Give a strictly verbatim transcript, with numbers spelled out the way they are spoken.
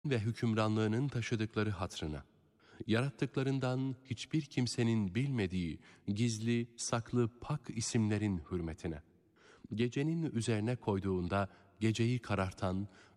ve hükümranlığının taşıdıkları hatrına, yarattıklarından hiçbir kimsenin bilmediği gizli, saklı, pak isimlerin hürmetine, gecenin üzerine koyduğunda geceyi karartan,